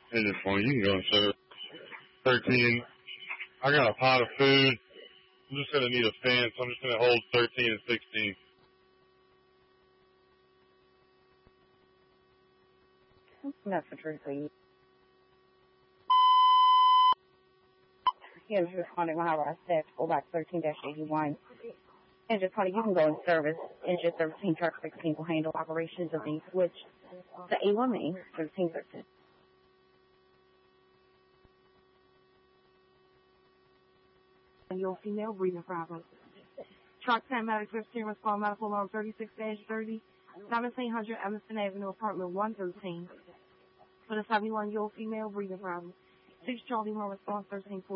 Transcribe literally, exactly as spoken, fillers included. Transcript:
Engine twenty, you can go and serve. thirteen, I got a pot of food. I'm just going to need a fan, so I'm just going to hold thirteen and sixteen. Message received. He was responding when I was set. Go back thirteen dash eighty-one. Engine twenty, you can go in service. Engine thirteen, truck sixteen will handle operations of the switch. The A one main, thirteen thirteen. And your female breathing problem. Truck ten medic fifteen, respond medical alarm thirty-six dash thirty, seventeen hundred Evanston Avenue, apartment one thirteen. For the seventy-one year old female breathing problem. Six Charlie one, response thirteen forty.